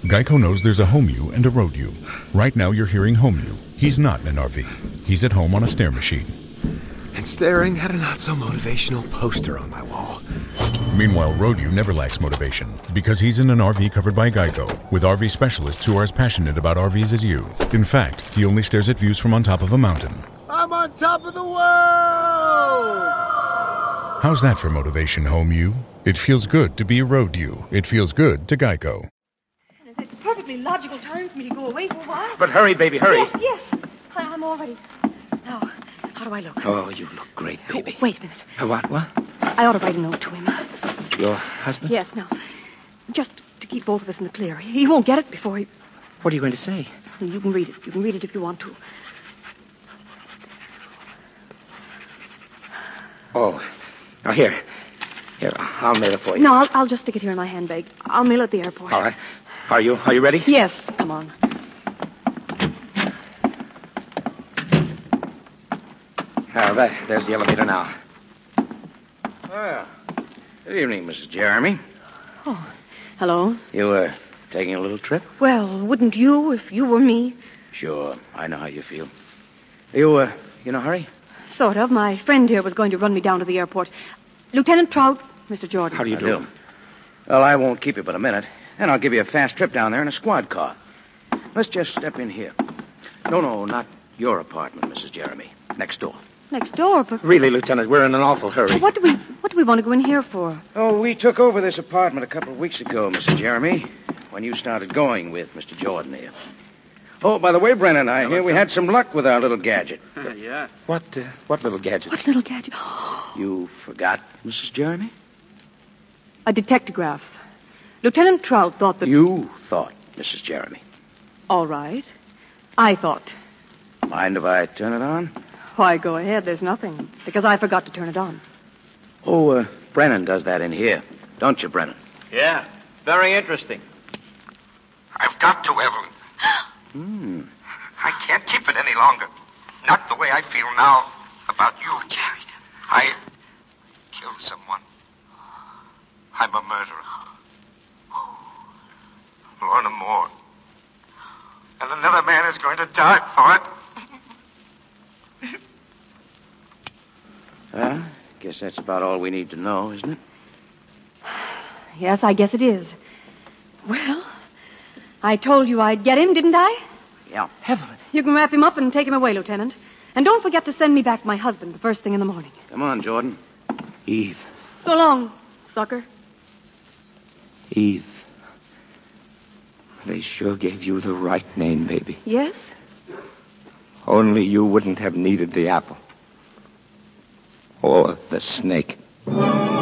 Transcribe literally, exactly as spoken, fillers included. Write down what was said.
Geico knows there's a home you and a road you. Right now you're hearing home you. He's not in an R V. He's at home on a stair machine. And staring at a not-so-motivational poster on my wall. Meanwhile, road you never lacks motivation because he's in an R V covered by Geico with R V specialists who are as passionate about R Vs as you. In fact, he only stares at views from on top of a mountain. I'm on top of the world! How's that for motivation, home you? It feels good to be a road you. It feels good to Geico. It's a perfectly logical time for me to go away for a while. But hurry, baby, hurry. Yes, yes. I- I'm all ready. Now, how do I look? Oh, you look great, baby. Oh, wait a minute. Uh, what, what? I ought to write a note to him. Your husband? Yes, now. Just to keep both of us in the clear. He won't get it before he... What are you going to say? You can read it. You can read it if you want to. Oh. Oh, here. Here, I'll mail it for you. No, I'll, I'll just stick it here in my handbag. I'll mail it at the airport. All right. Are you, are you ready? Yes, come on. Now, that, there's the elevator now. Well, good evening, Missus Jeremy. Oh, hello. You, uh, taking a little trip? Well, wouldn't you if you were me? Sure. I know how you feel. You, uh, you in a hurry? Sort of. My friend here was going to run me down to the airport. Lieutenant Trout, Mister Jordan. How do you do? do? Well, I won't keep you but a minute. And I'll give you a fast trip down there in a squad car. Let's just step in here. No, no, not your apartment, Missus Jeremy. Next door. Next door, but... Really, Lieutenant, we're in an awful hurry. Well, what do we what do we want to go in here for? Oh, we took over this apartment a couple of weeks ago, Missus Jeremy, when you started going with Mister Jordan here. Oh, by the way, Brennan and I here, we had some luck with our little gadget. Uh, yeah. What, uh, what little gadget? What little gadget? You forgot, Missus Jeremy? A detectograph. Lieutenant Trout thought that... You thought, Missus Jeremy. All right. I thought. Mind if I turn it on? Why, go ahead. There's nothing. Because I forgot to turn it on. Oh, uh, Brennan does that in here. Don't you, Brennan? Yeah. Very interesting. I've got to, Evelyn. Hmm. I can't keep it any longer. Not the way I feel now about you. Jared. I killed someone. I'm a murderer. Lorna Moore. And another man is going to die for it. Well, guess that's about all we need to know, isn't it? Yes, I guess it is. Well, I told you I'd get him, didn't I? Yeah. Heaven. You can wrap him up and take him away, Lieutenant. And don't forget to send me back my husband the first thing in the morning. Come on, Jordan. Eve. So long, sucker. Eve. They sure gave you the right name, baby. Yes? Only you wouldn't have needed the apple. Or the snake.